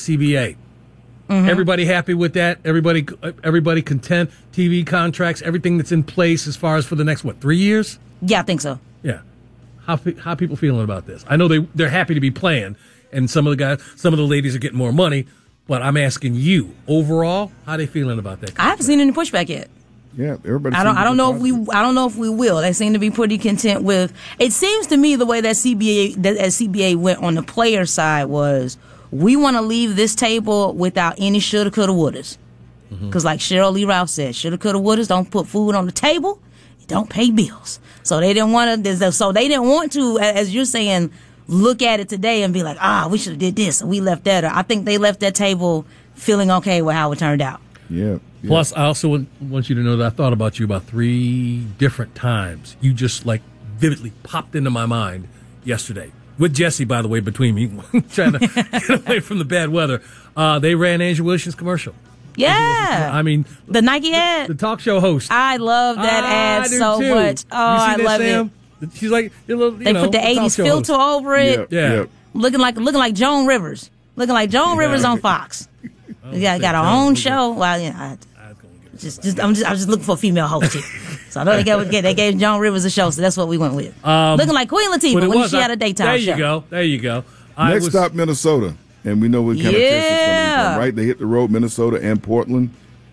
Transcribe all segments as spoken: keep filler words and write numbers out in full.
C B A. Mm-hmm. Everybody happy with that? Everybody everybody content? T V contracts, everything that's in place as far as for the next, what, three years? Yeah, I think so. Yeah. How how people feeling about this? I know they, they're happy to be playing, and some of the guys, some of the ladies are getting more money, but I'm asking you, overall, how they feeling about that? I haven't seen any pushback yet. Yeah, everybody. I don't. I don't know if we. I don't know if we will. They seem to be pretty content with. It seems to me the way that C B A that as C B A went on the player side was, we want to leave this table without any shoulda, coulda, wouldas. Because mm-hmm. like Cheryl Lee Ralph said, shoulda, coulda, wouldas don't put food on the table, don't pay bills. So they didn't want to. So they didn't want to, as you're saying, look at it today and be like, ah, we should have did this, and we left that. Or I think they left that table feeling okay with how it turned out. Yeah. Yeah. Plus, I also want you to know that I thought about you about three different times. You just, like, vividly popped into my mind yesterday. With Jesse, by the way, between me, trying to get away from the bad weather. Uh, they ran Angel Wilson's commercial. Yeah. I mean, the Nike ad. The, the talk show host. I love that I ad so too. much. Oh, I that, love Sam? it. She's like, you know, they know, put the eighties filter host. over it. Yep, yeah. Yep. Looking like looking like Joan Rivers. Looking like Joan yeah. Rivers on Fox. We got, got our own show. Well, you know, I, just, just, I'm just, I'm just looking for a female host here. So I know they gave, they gave Joan Rivers a show, so that's what we went with. Um, Looking like Queen Latifah when she I, had a daytime there show. There you go. There you go. I Next was, stop, Minnesota. And we know what kind yeah. of test it's going to be, right? They hit the road, Minnesota and Portland.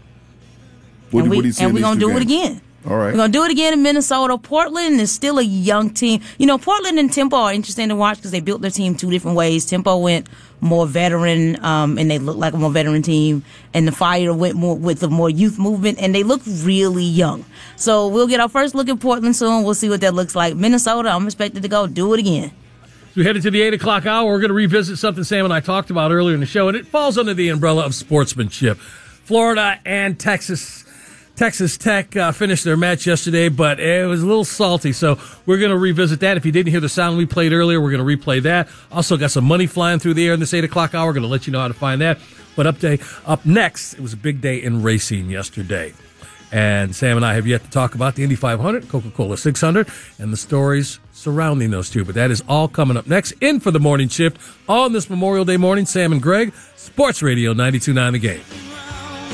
What, and we, what do you see and we're going to do games? it again. All right. We're going to do it again in Minnesota. Portland is still a young team. You know, Portland and Tempo are interesting to watch because they built their team two different ways. Tempo went more veteran, um, and they look like a more veteran team. And the Fire went more with a more youth movement, and they look really young. So we'll get our first look at Portland soon. We'll see what that looks like. Minnesota, I'm expected to go do it again. So we headed to the eight o'clock hour. We're going to revisit something Sam and I talked about earlier in the show, and it falls under the umbrella of sportsmanship. Florida and Texas. Texas Tech uh, finished their match yesterday, but it was a little salty, so we're going to revisit that. If you didn't hear the sound we played earlier, we're going to replay that. Also got some money flying through the air in this eight o'clock hour. We're going to let you know how to find that. But up, day, up next, it was a big day in racing yesterday. And Sam and I have yet to talk about the Indy five hundred, Coca-Cola six hundred, and the stories surrounding those two. But that is all coming up next. In for the morning shift on this Memorial Day morning, Sam and Greg, Sports Radio ninety-two point nine The Game.